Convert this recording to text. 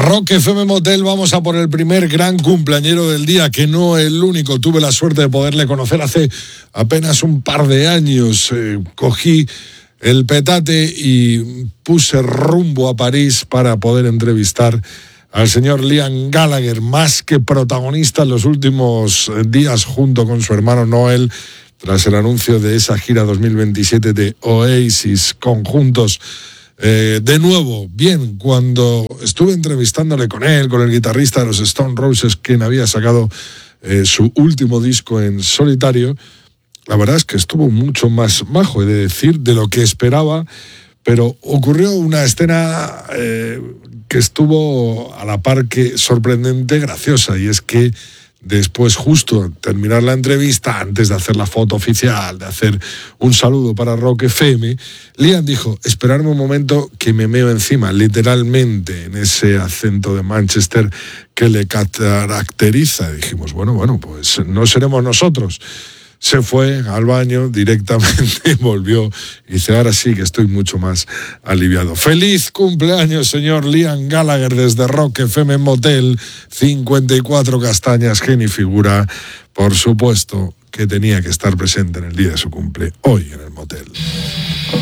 Rock FM Motel, vamos a por el primer gran cumpleañero del día, que no el único. Tuve la suerte de poderle conocer hace apenas un par de años. Cogí el petate y puse rumbo a París para poder entrevistar al señor Liam Gallagher, más que protagonista en los últimos días junto con su hermano Noel, tras el anuncio de esa gira 2027 de Oasis conjuntos. De nuevo, bien, cuando estuve entrevistándole con él, con el guitarrista de los Stone Roses, quien había sacado su último disco en solitario, la verdad es que estuvo mucho más majo, he de decir, de lo que esperaba, pero ocurrió una escena que estuvo a la par que sorprendente, graciosa, y es que después, justo al terminar la entrevista, antes de hacer la foto oficial, de hacer un saludo para Rock FM, Liam dijo: esperadme un momento que me meo encima, literalmente, en ese acento de Manchester que le caracteriza. Dijimos, bueno, pues no seremos nosotros. Se fue al baño directamente, volvió y dice: ahora sí que estoy mucho más aliviado. ¡Feliz cumpleaños, señor Liam Gallagher, desde Rock FM Motel! 54 castañas, genio y figura. Por supuesto que tenía que estar presente en el día de su cumple, hoy en el motel.